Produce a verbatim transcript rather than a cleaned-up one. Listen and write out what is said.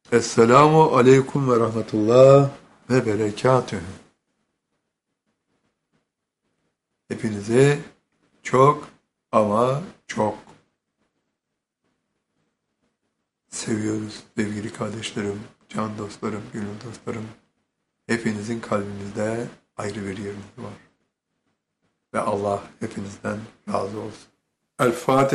Esselamu aleyküm ve rahmetullah ve berekatühü. Hepinizi çok ama çok seviyoruz sevgili kardeşlerim, can dostlarım, gönül dostlarım. Hepinizin kalbimizde ayrı bir yeriniz var. Ve Allah hepinizden razı olsun. El Fatiha.